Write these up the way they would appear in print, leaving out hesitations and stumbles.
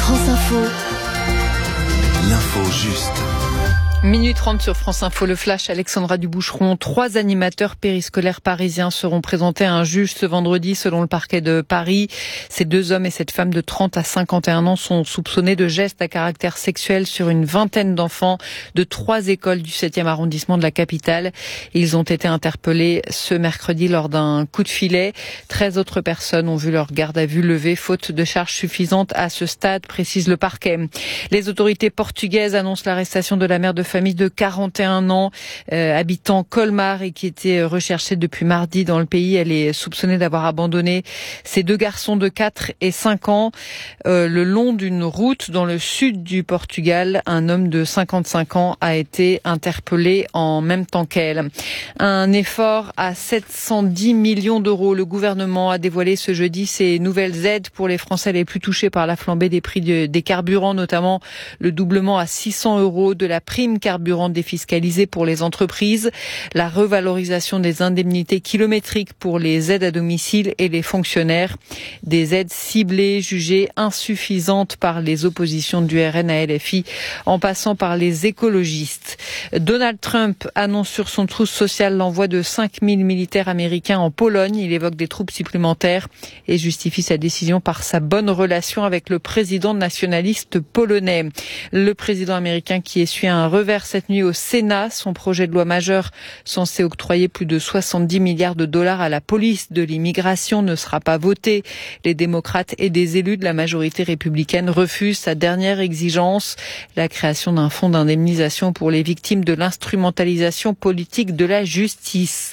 France Info. L'info juste. Minute 30 sur France Info, le flash, Alexandra Duboucheron. 3 animateurs périscolaires parisiens seront présentés à un juge ce vendredi selon le parquet de Paris. Ces 2 hommes et cette femme de 30 à 51 ans sont soupçonnés de gestes à caractère sexuel sur une vingtaine d'enfants de 3 écoles du 7e arrondissement de la capitale. Ils ont été interpellés ce mercredi lors d'un coup de filet. 13 autres personnes ont vu leur garde à vue levée faute de charges suffisantes à ce stade, précise le parquet. Les autorités portugaises annoncent l'arrestation de la mère de famille de 41 ans, habitant Colmar et qui était recherchée depuis mardi dans le pays. Elle est soupçonnée d'avoir abandonné ses 2 garçons de 4 et 5 ans le long d'une route dans le sud du Portugal. Un homme de 55 ans a été interpellé en même temps qu'elle. Un effort à 710 millions d'euros. Le gouvernement a dévoilé ce jeudi ses nouvelles aides pour les Français les plus touchés par la flambée des prix des carburants, notamment le doublement à 600 € de la prime carburant défiscalisée pour les entreprises, la revalorisation des indemnités kilométriques pour les aides à domicile et les fonctionnaires, des aides ciblées jugées insuffisantes par les oppositions du RN à LFI en passant par les écologistes. Donald Trump annonce sur son trousse sociale l'envoi de 5000 militaires américains en Pologne. Il évoque des troupes supplémentaires et justifie sa décision par sa bonne relation avec le président nationaliste polonais. Le président américain qui essuie un revers cette nuit au Sénat, son projet de loi majeur censé octroyer plus de 70 milliards de dollars à la police de l'immigration ne sera pas voté. Les démocrates et des élus de la majorité républicaine refusent sa dernière exigence, la création d'un fonds d'indemnisation pour les victimes de l'instrumentalisation politique de la justice.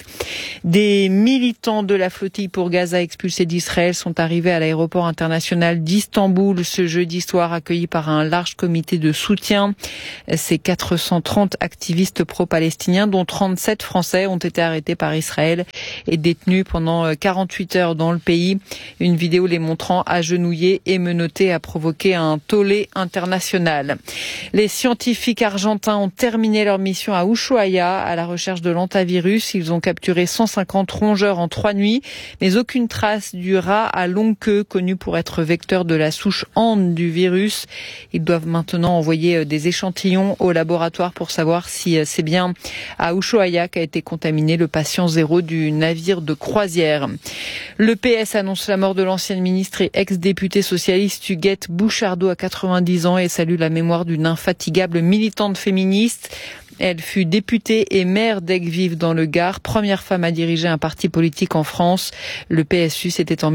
Des militants de la flottille pour Gaza expulsés d'Israël sont arrivés à l'aéroport international d'Istanbul ce jeudi soir, accueillis par un large comité de soutien. Ces 430 activistes pro-palestiniens, dont 37 Français, ont été arrêtés par Israël et détenus pendant 48 heures dans le pays. Une vidéo les montrant agenouillés et menottés a provoqué un tollé international. Les scientifiques argentins ont terminé leur mission à Ushuaia à la recherche de l'hantavirus. Ils ont capturé 150 rongeurs en 3 nuits, mais aucune trace du rat à longue queue, connu pour être vecteur de la souche Ande du virus. Ils doivent maintenant envoyer des échantillons au laboratoire pour savoir si c'est bien à Ushuaia qu'a été contaminé le patient 0 du navire de croisière. Le PS annonce la mort de l'ancienne ministre et ex-députée socialiste Huguette Bouchardot à 90 ans et salue la mémoire d'une infatigable militante féministe. Elle fut députée et maire d'Aigues-Vives dans le Gard, première femme à diriger un parti politique en France. Le PSU, c'était en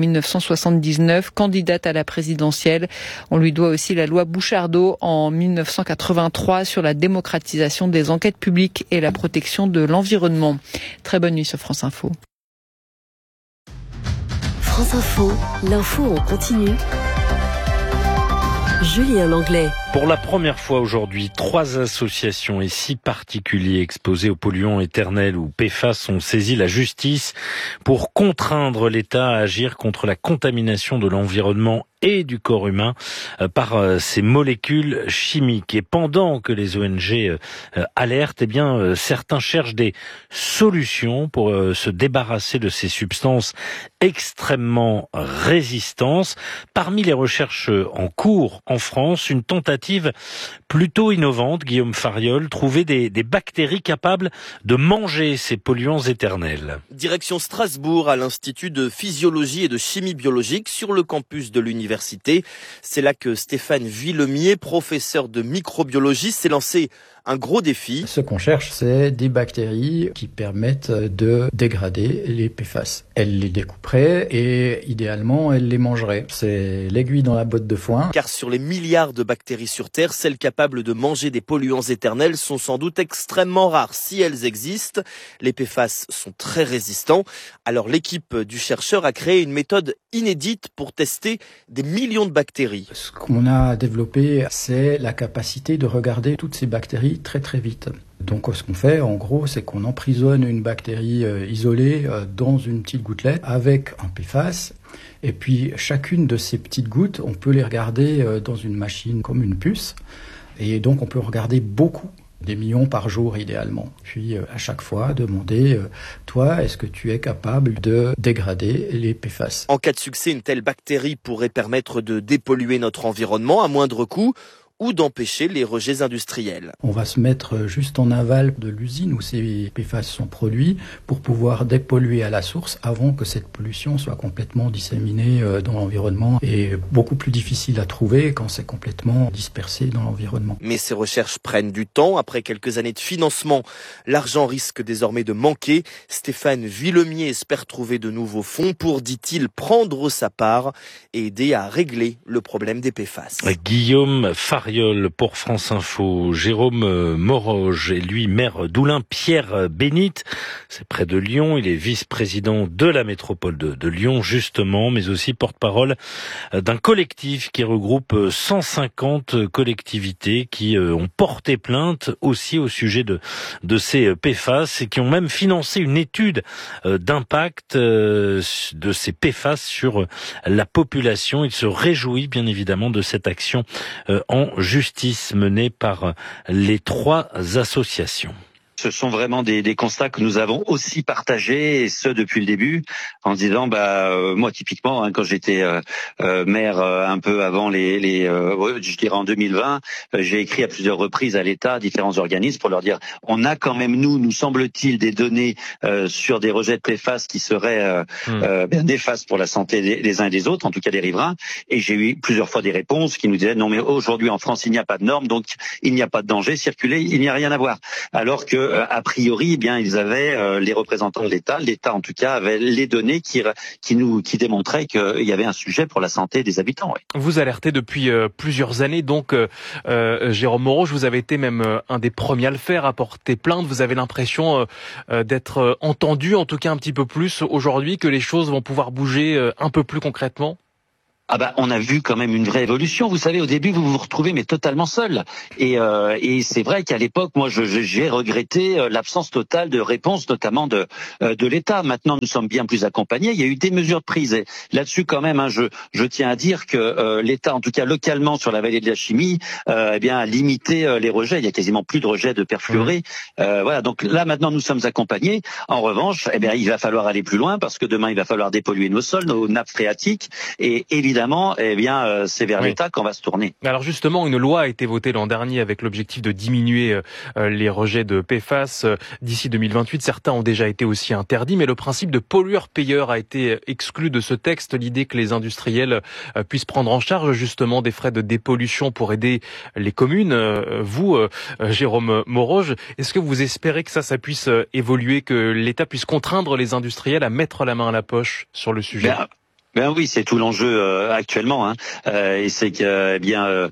1979, candidate à la présidentielle. On lui doit aussi la loi Bouchardot en 1983 sur la démocratisation des enquêtes publiques et la protection de l'environnement. Très bonne nuit sur France Info. France Info, l'info en continu. Julien Langlais. Pour la première fois aujourd'hui, 3 associations et 6 particuliers exposés aux polluants éternels ou PFAS ont saisi la justice pour contraindre l'État à agir contre la contamination de l'environnement et du corps humain par ces molécules chimiques. Et pendant que les ONG alertent, certains cherchent des solutions pour se débarrasser de ces substances extrêmement résistantes. Parmi les recherches en cours en France, une tentative plutôt innovante, Guillaume Fariol, trouver des bactéries capables de manger ces polluants éternels. Direction Strasbourg, à l'Institut de physiologie et de chimie biologique sur le campus de l'université. C'est là que Stéphane Villemier, professeur de microbiologie, s'est lancé un gros défi. Ce qu'on cherche, c'est des bactéries qui permettent de dégrader les PFAS. Elle les découperait et idéalement, elle les mangerait. C'est l'aiguille dans la botte de foin. Car sur les milliards de bactéries sur Terre, celles capables de manger des polluants éternels sont sans doute extrêmement rares. Si elles existent, les PFAS sont très résistants. Alors l'équipe du chercheur a créé une méthode inédite pour tester des millions de bactéries. Ce qu'on a développé, c'est la capacité de regarder toutes ces bactéries très très vite. Donc ce qu'on fait en gros, c'est qu'on emprisonne une bactérie isolée dans une petite gouttelette avec un PFAS et puis chacune de ces petites gouttes, on peut les regarder dans une machine comme une puce et donc on peut regarder beaucoup des millions par jour idéalement. Puis à chaque fois demander, toi, est-ce que tu es capable de dégrader les PFAS ? En cas de succès, une telle bactérie pourrait permettre de dépolluer notre environnement à moindre coût ou d'empêcher les rejets industriels. On va se mettre juste en aval de l'usine où ces PFAS sont produits pour pouvoir dépolluer à la source avant que cette pollution soit complètement disséminée dans l'environnement et beaucoup plus difficile à trouver quand c'est complètement dispersé dans l'environnement. Mais ces recherches prennent du temps. Après quelques années de financement, l'argent risque désormais de manquer. Stéphane Villemier espère trouver de nouveaux fonds pour, dit-il, prendre sa part et aider à régler le problème des PFAS. Guillaume Fariol pour France Info. Jérôme Moroge est lui maire d'Oulin-Pierre Bénite. C'est près de Lyon. Il est vice-président de la métropole de Lyon, justement, mais aussi porte-parole d'un collectif qui regroupe 150 collectivités qui ont porté plainte aussi au sujet de ces PFAS et qui ont même financé une étude d'impact de ces PFAS sur la population. Il se réjouit bien évidemment de cette action en justice menée par les 3 associations. Ce sont vraiment des constats que nous avons aussi partagés, et ce depuis le début, en se disant, moi typiquement, quand j'étais maire un peu avant je dirais en 2020, j'ai écrit à plusieurs reprises à l'État, à différents organismes, pour leur dire, on a quand même nous semble-t-il, des données sur des rejets de PFAS qui seraient bien néfastes pour la santé des uns et des autres, en tout cas des riverains. Et j'ai eu plusieurs fois des réponses qui nous disaient, non mais aujourd'hui en France il n'y a pas de normes, donc il n'y a pas de danger, circuler, il n'y a rien à voir. Alors que a priori, ils avaient les représentants de l'État en tout cas avait les données qui démontraient qu'il y avait un sujet pour la santé des habitants. Oui. Vous alertez depuis plusieurs années, donc Jérôme Moroge, vous avez été même un des premiers à le faire, à porter plainte. Vous avez l'impression d'être entendu, en tout cas un petit peu plus aujourd'hui, que les choses vont pouvoir bouger un peu plus concrètement? On a vu quand même une vraie évolution. Vous savez, au début, vous vous retrouvez mais totalement seul. Et c'est vrai qu'à l'époque, moi, j'ai regretté l'absence totale de réponse, notamment de l'État. Maintenant, nous sommes bien plus accompagnés. Il y a eu des mesures de prise. Et là-dessus, quand même, je tiens à dire que l'État, en tout cas localement sur la vallée de la Chimie, a limité les rejets. Il y a quasiment plus de rejets de perfluorés. Voilà. Donc là, maintenant, nous sommes accompagnés. En revanche, il va falloir aller plus loin parce que demain, il va falloir dépolluer nos sols, nos nappes phréatiques, et évidemment, c'est vers l'État qu'on va se tourner. Alors justement, une loi a été votée l'an dernier avec l'objectif de diminuer les rejets de PFAS d'ici 2028. Certains ont déjà été aussi interdits, mais le principe de pollueur-payeur a été exclu de ce texte. L'idée que les industriels puissent prendre en charge justement des frais de dépollution pour aider les communes. Vous, Jérôme Moroge, est-ce que vous espérez que ça puisse évoluer, que l'État puisse contraindre les industriels à mettre la main à la poche sur le sujet? Oui, c'est tout l'enjeu actuellement, et c'est que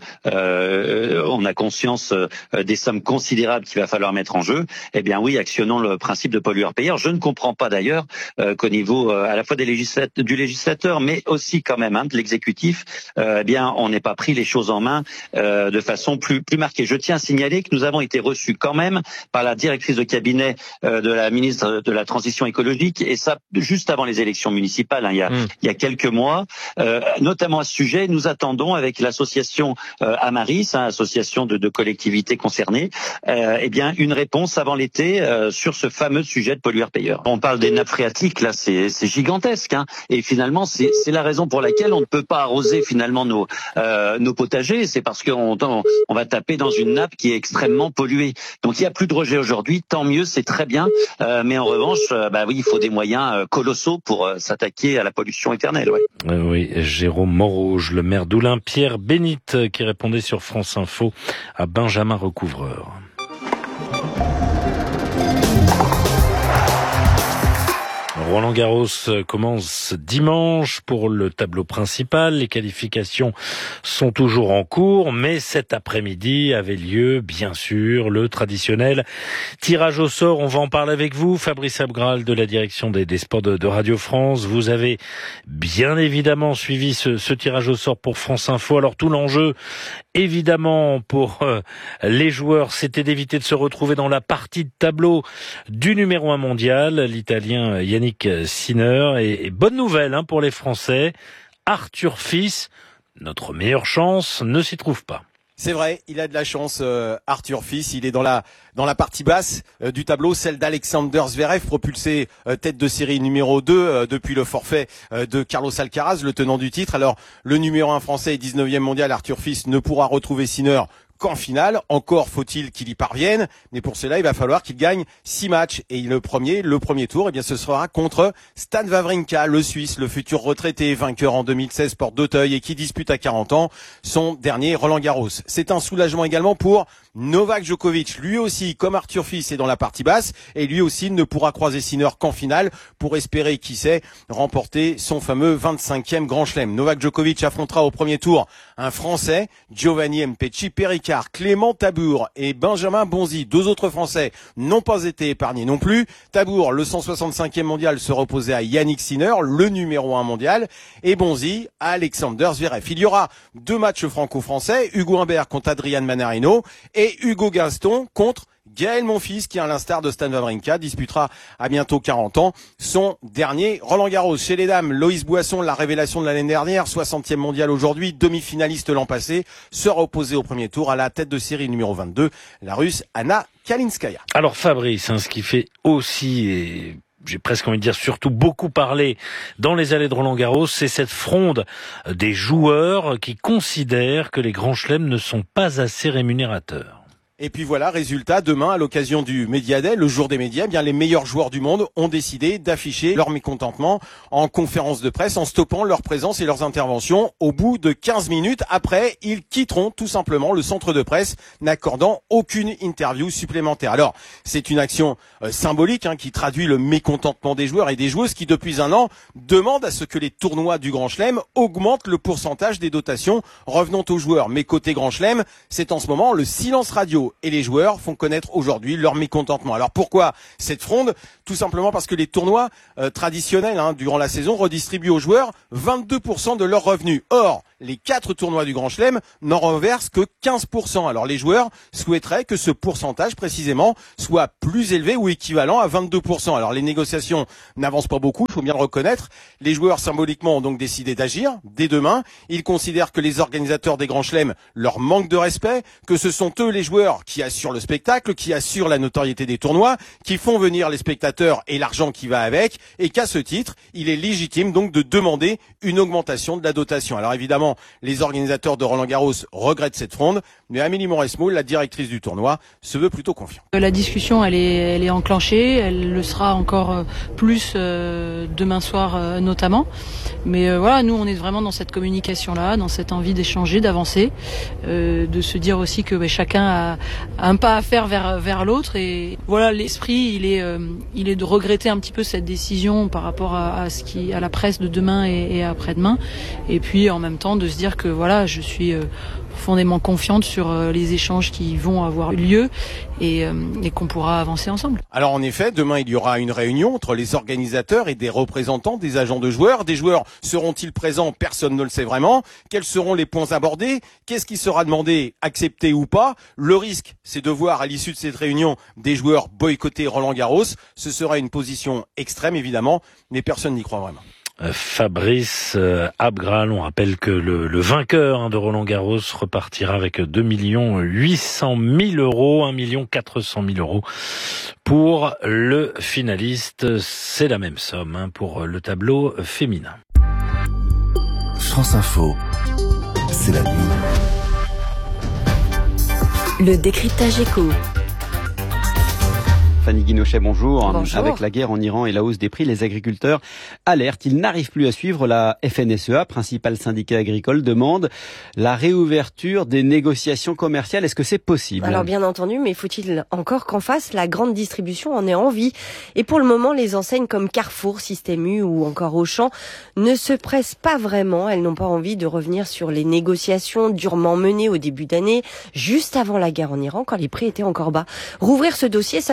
on a conscience des sommes considérables qu'il va falloir mettre en jeu. Oui, actionnons le principe de pollueur-payeur. Je ne comprends pas d'ailleurs qu'au niveau à la fois du législateur, mais aussi quand même de l'exécutif, on n'ait pas pris les choses en main de façon plus marquée. Je tiens à signaler que nous avons été reçus quand même par la directrice de cabinet de la ministre de la Transition écologique, et ça juste avant les élections municipales, il y a quelques mois, notamment à ce sujet. Nous attendons avec l'association Amaris, association de collectivités concernées, une réponse avant l'été sur ce fameux sujet de pollueur-payeur. On parle des nappes phréatiques, là c'est gigantesque, et finalement c'est la raison pour laquelle on ne peut pas arroser finalement nos potagers, c'est parce qu'on va taper dans une nappe qui est extrêmement polluée. Donc il n'y a plus de rejet aujourd'hui, tant mieux, c'est très bien, mais en revanche, il faut des moyens colossaux pour s'attaquer à la pollution éternelle. Oui, Jérôme Moroge, le maire d'Oulin-Pierre Bénite, qui répondait sur France Info à Benjamin Recouvreur. Roland-Garros commence dimanche pour le tableau principal. Les qualifications sont toujours en cours, mais cet après-midi avait lieu, bien sûr, le traditionnel tirage au sort. On va en parler avec vous, Fabrice Abgral de la direction des sports de Radio France. Vous avez bien évidemment suivi ce tirage au sort pour France Info. Alors tout l'enjeu, évidemment, pour les joueurs, c'était d'éviter de se retrouver dans la partie de tableau du numéro 1 mondial, l'Italien Yannick Sinner. Et bonne nouvelle pour les Français, Arthur Fils, notre meilleure chance, ne s'y trouve pas. C'est vrai, il a de la chance, Arthur Fils. Il est dans la partie basse du tableau, celle d'Alexander Zverev, propulsé tête de série numéro 2 depuis le forfait de Carlos Alcaraz, le tenant du titre. Alors, le numéro 1 français et 19e mondial, Arthur Fils, ne pourra retrouver Sinner qu'en finale. Encore faut-il qu'il y parvienne, mais pour cela, il va falloir qu'il gagne 6 matchs. Et le premier tour, eh bien, ce sera contre Stan Wawrinka, le Suisse, le futur retraité, vainqueur en 2016 porte d'Auteuil et qui dispute à 40 ans son dernier Roland-Garros. C'est un soulagement également pour Novak Djokovic. Lui aussi, comme Arthur Fils, est dans la partie basse et lui aussi ne pourra croiser Sinner qu'en finale pour espérer, qui sait, remporter son fameux 25e Grand Chelem. Novak Djokovic affrontera au premier tour un Français, Giovanni Mpetshi Péricard, Clément Tabour et Benjamin Bonzi. 2 autres Français n'ont pas été épargnés non plus. Tabour, le 165e mondial, sera opposé à Yannick Sinner, le numéro 1 mondial, et Bonzi à Alexander Zverev. Il y aura 2 matchs franco-français, Hugo Humbert contre Adrian Manarino et Hugo Gaston contre Gaël Monfils, qui, à l'instar de Stan Wawrinka, disputera à bientôt 40 ans son dernier Roland-Garros. Chez les dames, Loïs Boisson, la révélation de l'année dernière, 60e mondial aujourd'hui, demi-finaliste l'an passé, sera opposée au premier tour à la tête de série numéro 22, la Russe Anna Kalinskaya. Alors Fabrice, ce qui fait aussi... et j'ai presque envie de dire surtout beaucoup parlé dans les allées de Roland-Garros, c'est cette fronde des joueurs qui considèrent que les grands chelems ne sont pas assez rémunérateurs. Et puis voilà, résultat, demain, à l'occasion du Media Day, le jour des médias, eh bien, les meilleurs joueurs du monde ont décidé d'afficher leur mécontentement en conférence de presse, en stoppant leur présence et leurs interventions. Au bout de 15 minutes, après, ils quitteront tout simplement le centre de presse, n'accordant aucune interview supplémentaire. Alors, c'est une action symbolique qui traduit le mécontentement des joueurs et des joueuses qui, depuis 1 an, demandent à ce que les tournois du Grand Chelem augmentent le pourcentage des dotations revenant aux joueurs. Mais côté Grand Chelem, c'est en ce moment le silence radio. Et les joueurs font connaître aujourd'hui leur mécontentement. Alors pourquoi cette fronde ? Tout simplement parce que les tournois traditionnels durant la saison redistribuent aux joueurs 22% de leurs revenus. Or, les 4 tournois du Grand Chelem n'en reversent que 15%. Alors les joueurs souhaiteraient que ce pourcentage précisément soit plus élevé ou équivalent à 22%. Alors les négociations n'avancent pas beaucoup, il faut bien le reconnaître. Les joueurs symboliquement ont donc décidé d'agir dès demain. Ils considèrent que les organisateurs des Grands Chelems leur manquent de respect, que ce sont eux les joueurs qui assurent le spectacle, qui assurent la notoriété des tournois, qui font venir les spectateurs et l'argent qui va avec, et qu'à ce titre, il est légitime donc de demander une augmentation de la dotation. Alors évidemment, les organisateurs de Roland-Garros regrettent cette fronde, mais Amélie Mauresmo, la directrice du tournoi, se veut plutôt confiante. La discussion, elle est enclenchée, elle le sera encore plus demain soir notamment. Mais voilà, nous on est vraiment dans cette communication-là, dans cette envie d'échanger, d'avancer, de se dire aussi que chacun a un pas à faire vers l'autre. Et voilà, l'esprit, il est de regretter un petit peu cette décision par rapport à la presse de demain et après-demain. Et puis en même temps de se dire que voilà, je suis profondément confiante sur les échanges qui vont avoir lieu et qu'on pourra avancer ensemble. Alors en effet, demain il y aura une réunion entre les organisateurs et des représentants des agents de joueurs. Des joueurs seront-ils présents ? Personne ne le sait vraiment. Quels seront les points abordés ? Qu'est-ce qui sera demandé, accepté ou pas ? Le risque, c'est de voir à l'issue de cette réunion des joueurs boycotter Roland-Garros. Ce sera une position extrême évidemment, mais personne n'y croit vraiment. Fabrice Abgral, on rappelle que le vainqueur de Roland-Garros repartira avec 2 800 000 euros, 1 400 000 euros pour le finaliste. C'est la même somme pour le tableau féminin. France Info, c'est la nuit. Le décryptage éco. Fanny Guinochet, bonjour. Bonjour. Avec la guerre en Iran et la hausse des prix, les agriculteurs alertent. Ils n'arrivent plus à suivre. La FNSEA, principal syndicat agricole, demande la réouverture des négociations commerciales. Est-ce que c'est possible ? Alors bien entendu, mais faut-il encore qu'en face, la grande distribution en ait envie ? Et pour le moment, les enseignes comme Carrefour, Système U ou encore Auchan ne se pressent pas vraiment. Elles n'ont pas envie de revenir sur les négociations durement menées au début d'année, juste avant la guerre en Iran, quand les prix étaient encore bas. Rouvrir ce dossier, ça voudra dire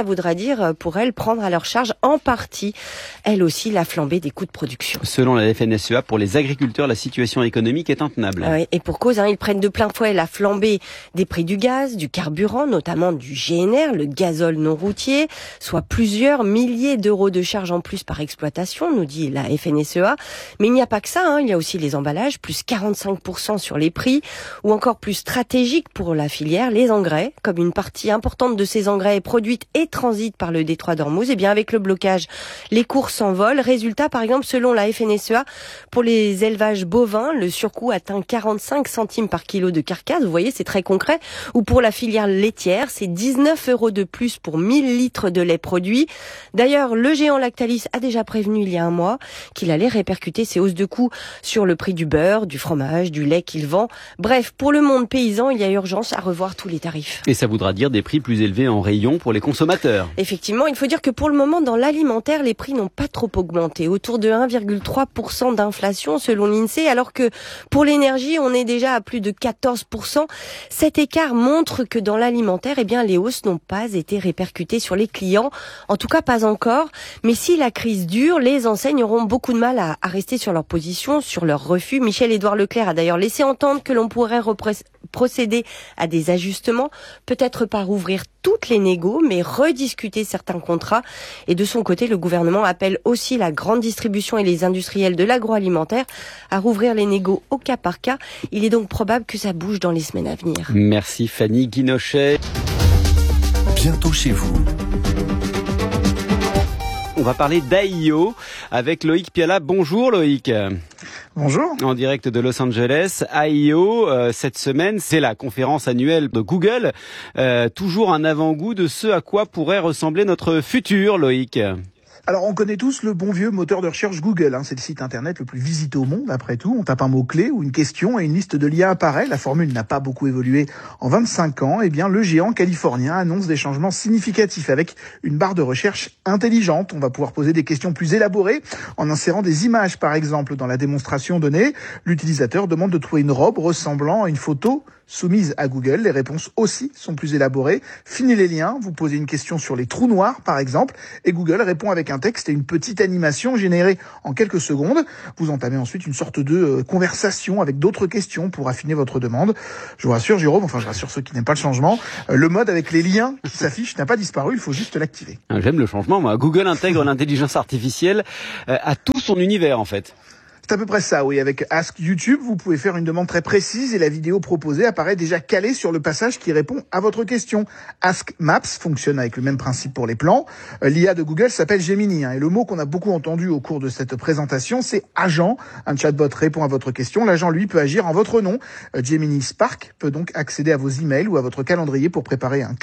dire pour elles prendre à leur charge en partie, elles aussi, la flambée des coûts de production. Selon la FNSEA, pour les agriculteurs, la situation économique est intenable. Et pour cause, ils prennent de plein fouet la flambée des prix du gaz, du carburant, notamment du GNR, le gazole non routier, soit plusieurs milliers d'euros de charges en plus par exploitation, nous dit la FNSEA. Mais il n'y a pas que ça, il y a aussi les emballages, plus 45% sur les prix, ou encore plus stratégique pour la filière, les engrais. Comme une partie importante de ces engrais est produite et transite par le détroit d'Ormuz, et bien avec le blocage, les cours s'envolent. Résultat, par exemple, selon la FNSEA, pour les élevages bovins, le surcoût atteint 45 centimes par kilo de carcasse. Vous voyez, c'est très concret. Ou pour la filière laitière, c'est 19 € de plus pour 1000 litres de lait produit. D'ailleurs, le géant Lactalis a déjà prévenu il y a un mois qu'il allait répercuter ces hausses de coûts sur le prix du beurre, du fromage, du lait qu'il vend. Bref, pour le monde paysan, il y a urgence à revoir tous les tarifs. Et ça voudra dire des prix plus élevés en rayon pour les consommateurs. Effectivement, il faut dire que pour le moment, dans l'alimentaire, les prix n'ont pas trop augmenté. Autour de 1,3% d'inflation selon l'INSEE, alors que pour l'énergie, on est déjà à plus de 14%. Cet écart montre que dans l'alimentaire, les hausses n'ont pas été répercutées sur les clients. En tout cas, pas encore. Mais si la crise dure, les enseignes auront beaucoup de mal à rester sur leur position, sur leur refus. Michel-Édouard Leclerc a d'ailleurs laissé entendre que l'on pourrait procéder à des ajustements, peut-être pas rouvrir toutes les négos, mais rediscuter certains contrats. Et de son côté, le gouvernement appelle aussi la grande distribution et les industriels de l'agroalimentaire à rouvrir les négos au cas par cas. Il est donc probable que ça bouge dans les semaines à venir. Merci Fanny Guinochet. Bientôt chez vous. On va parler d'AIO avec Loïc Piala. Bonjour Loïc. Bonjour. En direct de Los Angeles, AIO, cette semaine, c'est la conférence annuelle de Google. Toujours un avant-goût de ce à quoi pourrait ressembler notre futur, Loïc. Alors, on connaît tous le bon vieux moteur de recherche Google. C'est le site internet le plus visité au monde, après tout. On tape un mot-clé ou une question et une liste de liens apparaît. La formule n'a pas beaucoup évolué en 25 ans. Le géant californien annonce des changements significatifs avec une barre de recherche intelligente. On va pouvoir poser des questions plus élaborées en insérant des images, par exemple. Dans la démonstration donnée, l'utilisateur demande de trouver une robe ressemblant à une photo soumise à Google. Les réponses aussi sont plus élaborées. Fini les liens, vous posez une question sur les trous noirs, par exemple, et Google répond avec un texte et une petite animation générée en quelques secondes. Vous entamez ensuite une sorte de conversation avec d'autres questions pour affiner votre demande. Je vous rassure, Jérôme, je rassure ceux qui n'aiment pas le changement, le mode avec les liens qui s'affichent n'a pas disparu, il faut juste l'activer. J'aime le changement, moi. Google intègre l'intelligence artificielle à tout son univers, en fait. C'est à peu près ça, oui. Avec Ask YouTube, vous pouvez faire une demande très précise et la vidéo proposée apparaît déjà calée sur le passage qui répond à votre question. Ask Maps fonctionne avec le même principe pour les plans. L'IA de Google s'appelle Gemini, et le mot qu'on a beaucoup entendu au cours de cette présentation, c'est agent. Un chatbot répond à votre question. L'agent, lui, peut agir en votre nom. Gemini Spark peut donc accéder à vos emails ou à votre calendrier pour préparer un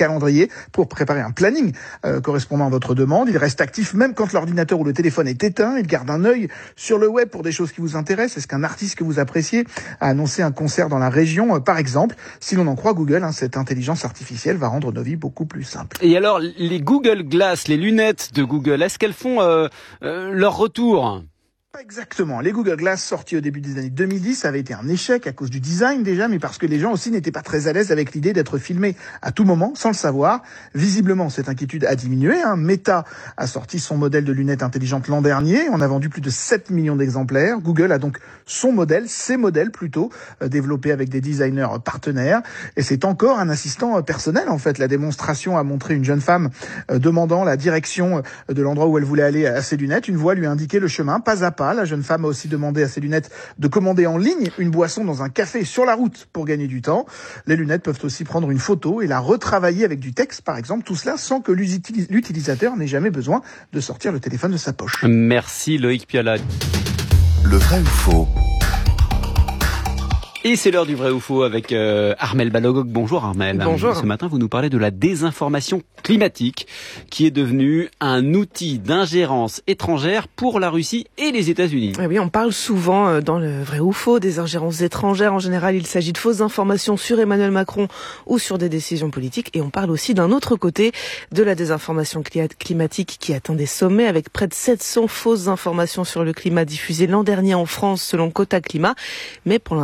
planning correspondant à votre demande. Il reste actif même quand l'ordinateur ou le téléphone est éteint. Il garde un œil sur le web pour des choses qui vous intéressent. Est-ce qu'un artiste que vous appréciez a annoncé un concert dans la région, par exemple? Si l'on en croit Google, cette intelligence artificielle va rendre nos vies beaucoup plus simples. Et alors, les Google Glass, les lunettes de Google, est-ce qu'elles font leur retour? Exactement. Les Google Glass sortis au début des années 2010 avaient été un échec à cause du design déjà, mais parce que les gens aussi n'étaient pas très à l'aise avec l'idée d'être filmés à tout moment sans le savoir. Visiblement, cette inquiétude a diminué. Meta a sorti son modèle de lunettes intelligentes l'an dernier. On a vendu plus de 7 millions d'exemplaires. Google a donc ses modèles plutôt, développés avec des designers partenaires. Et c'est encore un assistant personnel, en fait. La démonstration a montré une jeune femme demandant la direction de l'endroit où elle voulait aller à ses lunettes. Une voix lui indiquait le chemin, pas à pas. La jeune femme a aussi demandé à ses lunettes de commander en ligne une boisson dans un café sur la route pour gagner du temps. Les lunettes peuvent aussi prendre une photo et la retravailler avec du texte, par exemple. Tout cela sans que l'utilisateur n'ait jamais besoin de sortir le téléphone de sa poche. Merci Loïc Piala. Le vrai ou faux? Et c'est l'heure du vrai ou faux avec Armelle Balogog. Bonjour Armelle. Bonjour. Ce matin, vous nous parlez de la désinformation climatique qui est devenue un outil d'ingérence étrangère pour la Russie et les États-Unis. Oui, on parle souvent dans le vrai ou faux des ingérences étrangères. En général, il s'agit de fausses informations sur Emmanuel Macron ou sur des décisions politiques. Et on parle aussi d'un autre côté de la désinformation climatique qui atteint des sommets avec près de 700 fausses informations sur le climat diffusées l'an dernier en France selon Quota Climat. Mais pour l'instant, on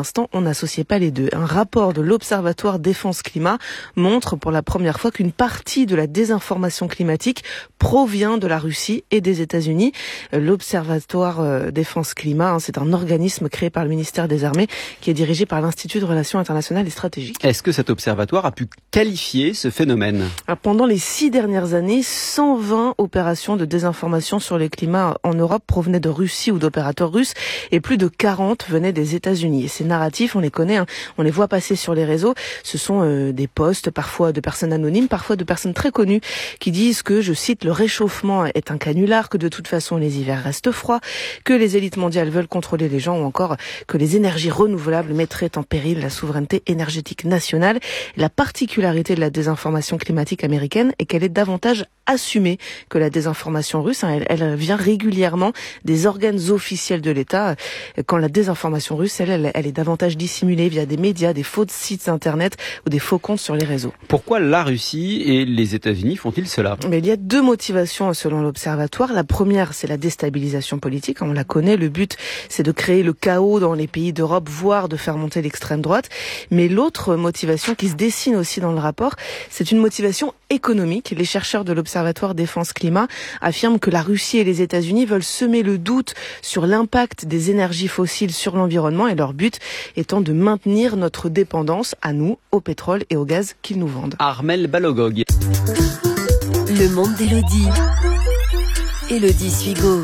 n'associait pas les deux. Un rapport de l'Observatoire Défense Climat montre pour la première fois qu'une partie de la désinformation climatique provient de la Russie et des États-Unis. L'Observatoire Défense Climat, c'est un organisme créé par le ministère des Armées qui est dirigé par l'Institut de Relations internationales et stratégiques. Est-ce que cet observatoire a pu qualifier ce phénomène ? Pendant les 6 dernières années, 120 opérations de désinformation sur le climat en Europe provenaient de Russie ou d'opérateurs russes et plus de 40 venaient des États-Unis. Et ces narratifs, on les connaît, on les voit passer sur les réseaux. Ce sont des posts, parfois de personnes anonymes, parfois de personnes très connues qui disent que, je cite, le réchauffement est un canular, que de toute façon les hivers restent froids, que les élites mondiales veulent contrôler les gens ou encore que les énergies renouvelables mettraient en péril la souveraineté énergétique nationale. La particularité de la désinformation climatique américaine est qu'elle est davantage assumée que la désinformation russe. Elle vient régulièrement des organes officiels de l'État, quand la désinformation russe, elle est davantage dissimulée via des médias, des faux sites internet ou des faux comptes sur les réseaux. Pourquoi la Russie et les États-Unis font-ils cela ? Mais il y a 2 motivations selon l'Observatoire. La première, c'est la déstabilisation politique. On la connaît. Le but, c'est de créer le chaos dans les pays d'Europe, voire de faire monter l'extrême droite. Mais l'autre motivation qui se dessine aussi dans le rapport, c'est une motivation économique. Les chercheurs de l'Observatoire Défense Climat affirment que la Russie et les États-Unis veulent semer le doute sur l'impact des énergies fossiles sur l'environnement et leur but étant de maintenir notre dépendance à nous, au pétrole et au gaz qu'ils nous vendent. Armel Balogog. Le monde d'Élodie. Élodie Suigo.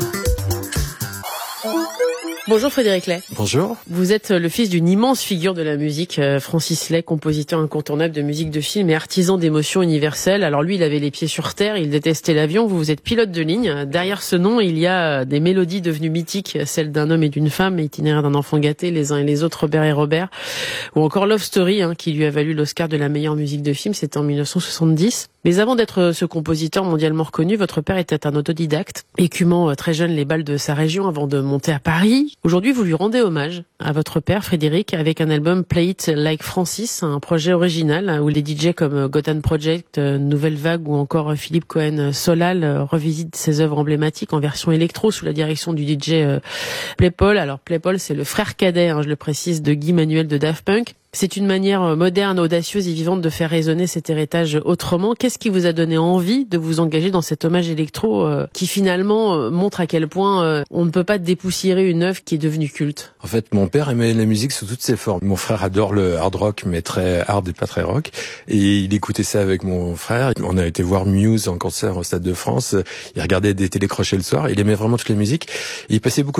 Bonjour Frédéric Lay. Bonjour. Vous êtes le fils d'une immense figure de la musique, Francis Lay, compositeur incontournable de musique de film et artisan d'émotions universelles. Alors lui, il avait les pieds sur terre, il détestait l'avion, vous êtes pilote de ligne. Derrière ce nom, il y a des mélodies devenues mythiques, celles d'un homme et d'une femme, itinéraire d'un enfant gâté, les uns et les autres, Robert et Robert, ou encore Love Story, qui lui a valu l'Oscar de la meilleure musique de film, c'était en 1970. Mais avant d'être ce compositeur mondialement reconnu, votre père était un autodidacte, écumant très jeune les bals de sa région avant de monter à Paris. Aujourd'hui, vous lui rendez hommage à votre père, Frédéric, avec un album Play It Like Francis, un projet original où les DJ comme Gotham Project, Nouvelle Vague ou encore Philippe Cohen Solal revisitent ses œuvres emblématiques en version électro sous la direction du DJ Playpol. Alors Playpol, c'est le frère cadet, je le précise, de Guy Manuel de Daft Punk. C'est une manière moderne, audacieuse et vivante de faire résonner cet héritage autrement. Qu'est-ce qui vous a donné envie de vous engager dans cet hommage électro qui finalement montre à quel point on ne peut pas dépoussiérer une œuvre qui est devenue culte? En fait, mon père aimait la musique sous toutes ses formes. Mon frère adore le hard rock, mais très hard et pas très rock. Et il écoutait ça avec mon frère. On a été voir Muse en concert au Stade de France. Il regardait des télécrochets le soir. Il aimait vraiment toutes les musiques. Il passait beaucoup